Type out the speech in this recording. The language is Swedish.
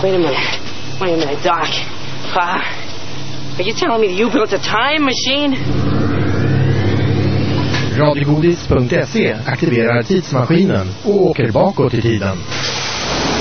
Wait a minute, Doc. Are you telling me that you built a time machine? Radiogodis.se aktiverar tidsmaskinen och åker bakåt i tiden.